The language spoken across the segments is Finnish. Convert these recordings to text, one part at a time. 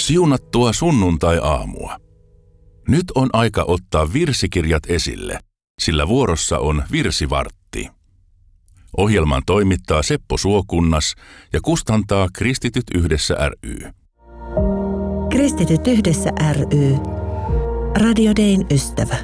Siunattua sunnuntai-aamua. Nyt on aika ottaa virsikirjat esille, sillä vuorossa on virsivartti. Ohjelman toimittaa Seppo Suokunnas ja kustantaa Kristityt yhdessä ry. Kristityt yhdessä ry. Radio Dayn ystävä.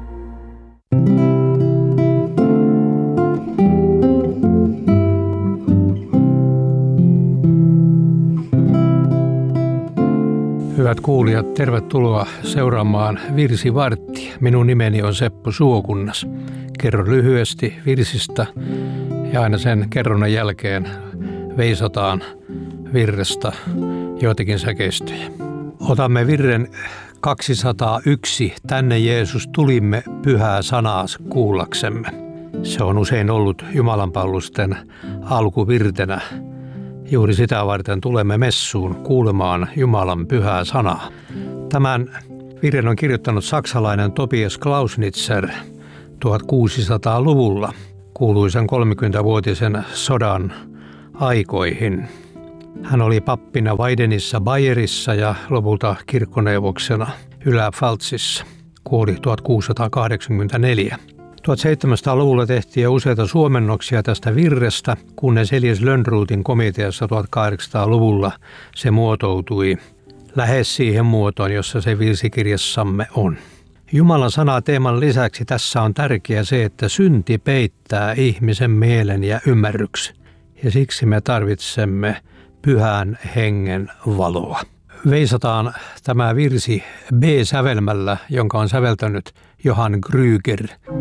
Hyvät kuulijat, tervetuloa seuraamaan Virsivarttia. Minun nimeni on Seppo Suokunnas. Kerron lyhyesti virsistä ja aina sen kerronnan jälkeen veisataan virrestä joitakin säkeistöjä. Otamme virren 201. Tänne Jeesus tulimme pyhää sanaas kuullaksemme. Se on usein ollut jumalanpalvelusten alkuvirtenä. Juuri sitä varten tulemme messuun kuulemaan Jumalan pyhää sanaa. Tämän virren on kirjoittanut saksalainen Tobias Klausnitzer 1600-luvulla kuuluisen 30-vuotisen sodan aikoihin. Hän oli pappina Weidenissa Bayerissa ja lopulta kirkkoneuvoksena Ylä-Pfalzissa. Kuoli 1684. 1700-luvulla tehtiin jo useita suomennoksia tästä virrestä, kunnes Elias Lönnrothin komiteassa 1800-luvulla se muotoutui lähes siihen muotoon, jossa se virsikirjassamme on. Jumalan sanateeman lisäksi tässä on tärkeää se, että synti peittää ihmisen mielen ja ymmärryksen, ja siksi me tarvitsemme pyhän hengen valoa. Veisataan tämä virsi B-sävelmällä, jonka on säveltänyt Johann Krüger.